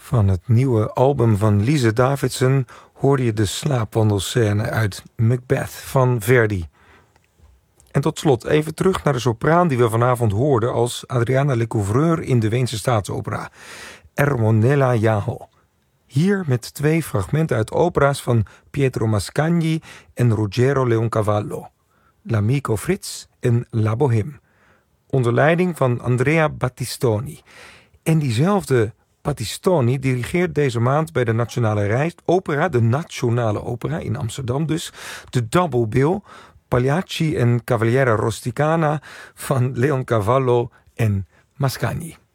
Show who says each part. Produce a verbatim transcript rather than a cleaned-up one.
Speaker 1: Van het nieuwe album van Lise Davidson hoorde je de slaapwandelscène uit Macbeth van Verdi. En tot slot even terug naar de sopraan die we vanavond hoorden als Adriana Lecouvreur in de Weense Staatsopera, Ermonella Jaho. Hier met twee fragmenten uit opera's van Pietro Mascagni en Ruggero Leoncavallo, L'Amico Fritz en La Bohème, onder leiding van Andrea Battistoni. En diezelfde Battistoni dirigeert deze maand bij de Nationale Reis Opera, de Nationale Opera in Amsterdam dus, de double bill Pagliacci en Cavaliera Rusticana van Leoncavallo en Mascagni.